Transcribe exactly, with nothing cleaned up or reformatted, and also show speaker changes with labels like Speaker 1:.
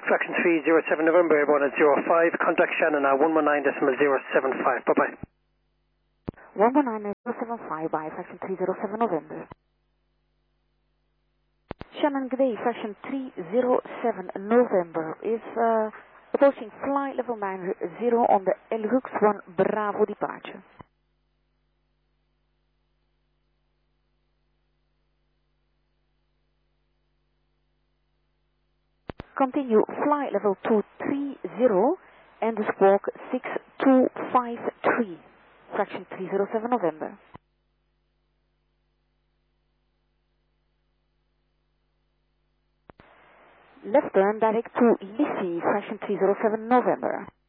Speaker 1: Fraction three zero seven November, airborne at zero five. Contact Shannon at one one nine decimal zero seven five. Bye-bye.
Speaker 2: one one nine zero seven five by Fraction three zero seven November. Shannon, good day. Fraction three zero seven November is uh, approaching flight level nine zero on the El Hux one Bravo departure. Continue flight level two three zero and squawk six two five three, Fraction three zero seven November. Left turn direct to Lissy, Fraction three zero seven November.